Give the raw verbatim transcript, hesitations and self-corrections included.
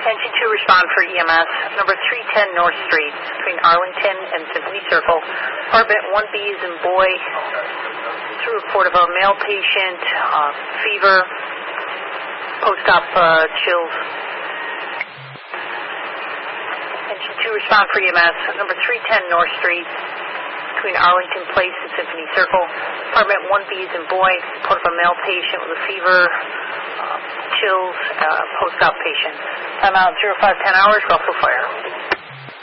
Attention to respond for E M S. Number three ten North Street between Arlington and Symphony Circle. Apartment one B is in boy. It's a report of a male patient, uh, fever, post-op uh, chills. Attention to respond for E M S. Number three ten North Street between Arlington Place and Symphony Circle. Apartment one B is in boy. It's a report of a male patient with a fever, uh, chills, uh, post-op patient. Time out zero five ten hours, Russell Fire.